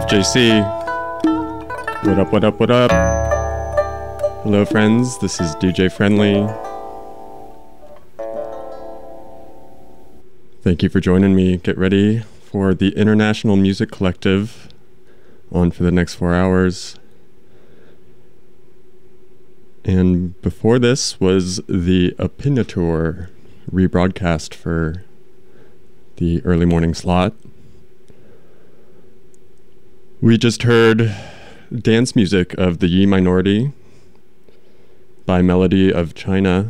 KFJC. What up, what up, what up? Hello, friends. This is DJ Friendly. Thank you for joining me. Get ready for the International Music Collective on for the next 4 hours. And before this was the Opinator rebroadcast for the early morning slot. We just heard dance music of the Yi Minority by Melody of China.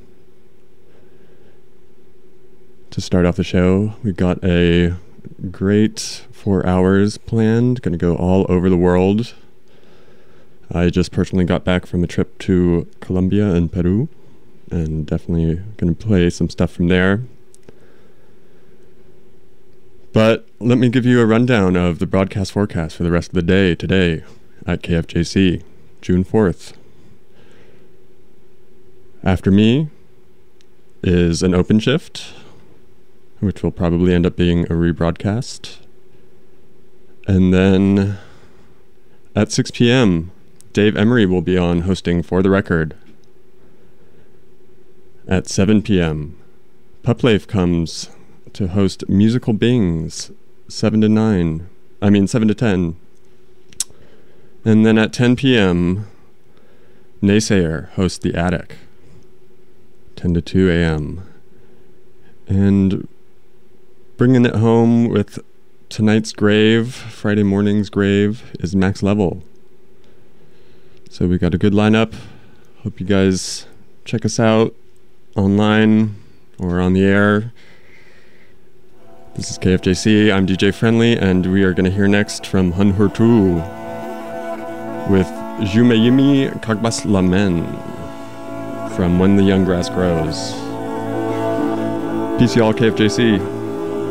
To start off the show, we got a great 4 hours planned, going to go all over the world. I just personally got back from a trip to Colombia and Peru, and definitely going to play some stuff from there. But let me give you a rundown of the broadcast forecast for the rest of the day today at KFJC, June 4th. After me is an open shift, which will probably end up being a rebroadcast. And then at 6 p.m., Dave Emery will be on hosting For the Record. At 7 p.m., Puplife comes to host Musical Bings 7 to 10. And then at 10 p.m., Naysayer hosts The Attic, 10 to 2 a.m. And bringing it home with tonight's grave, Friday morning's grave, is Max Level. So we got a good lineup. Hope you guys check us out online or on the air. This is KFJC, I'm DJ Friendly, and we are going to hear next from Hunhurtu with Jumeyimi Kagbas Lamen from When the Young Grass Grows. Peace y'all, KFJC.